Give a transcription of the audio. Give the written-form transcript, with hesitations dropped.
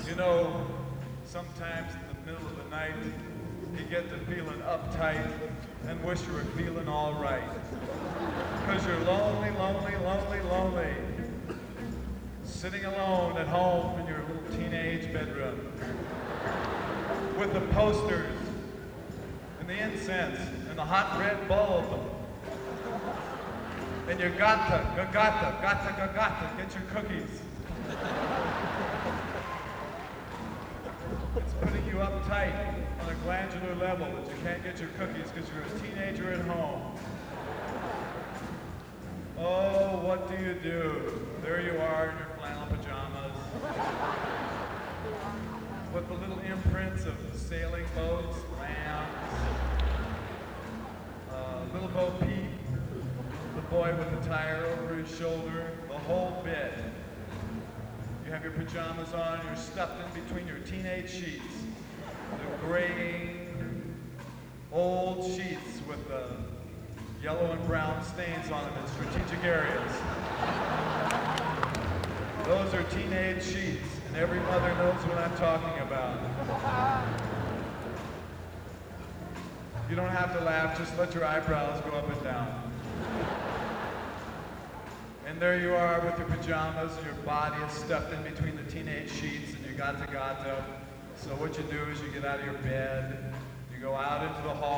You know, sometimes in the middle of the night, you get to feeling uptight and wish you were feeling all right. Because you're lonely, lonely, lonely, lonely. Sitting alone at home in your little teenage bedroom. With the posters and the incense and the hot red bulb. And you gotta get your cookies. It's putting you uptight on a glandular level that you can't get your cookies because you're a teenager at home. Oh, what do you do? There you are in your flannel pajamas with the little imprints of sailing boats, rams, little Bo Peep, the boy with the tire over his shoulder, the whole bit. You have your pajamas on, you're stuffed in between your teenage sheets. The graying, old sheets with the yellow and brown stains on them in strategic areas. Those are teenage sheets, and every mother knows what I'm talking about. You don't have to laugh, just let your eyebrows go up and down. And there you are with your pajamas, and your body is stuffed in between the teenage sheets, and you gotta. So what you do is you get out of your bed, you go out into the hall.